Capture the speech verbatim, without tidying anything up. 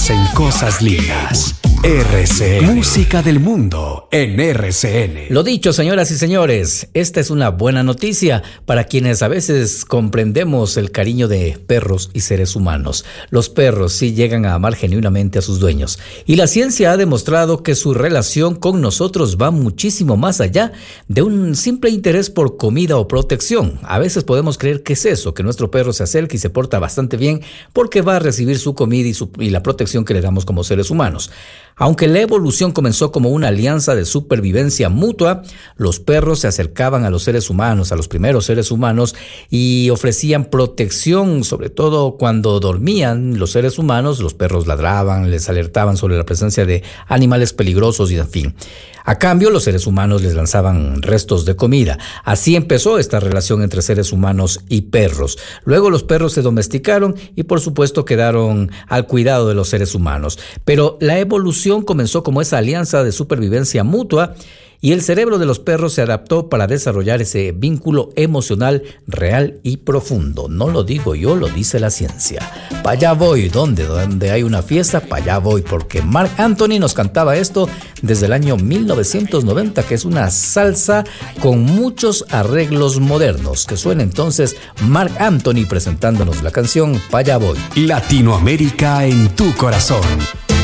Pensemos en cosas lindas. R C N. Música del mundo en R C N. Lo dicho, señoras y señores, esta es una buena noticia para quienes a veces comprendemos el cariño de perros y seres humanos. Los perros sí llegan a amar genuinamente a sus dueños. Y la ciencia ha demostrado que su relación con nosotros va muchísimo más allá de un simple interés por comida o protección. A veces podemos creer que es eso, que nuestro perro se acerca y se porta bastante bien porque va a recibir su comida y, su, y la protección que le damos como seres humanos. Aunque la evolución comenzó como una alianza de supervivencia mutua, los perros se acercaban a los seres humanos, a los primeros seres humanos, y ofrecían protección, sobre todo cuando dormían los seres humanos. Los perros ladraban, les alertaban sobre la presencia de animales peligrosos y en fin. A cambio, los seres humanos les lanzaban restos de comida. Así empezó esta relación entre seres humanos y perros. Luego los perros se domesticaron y por supuesto quedaron al cuidado de los seres humanos. Pero la evolución comenzó como esa alianza de supervivencia mutua y el cerebro de los perros se adaptó para desarrollar ese vínculo emocional real y profundo. No lo digo yo, lo dice la ciencia. Pa' allá voy, donde, donde hay una fiesta, pa' allá voy, porque Marc Anthony nos cantaba esto desde el año mil novecientos noventa, que es una salsa con muchos arreglos modernos. Que suena entonces Marc Anthony presentándonos la canción Pa' allá voy. Latinoamérica en tu corazón.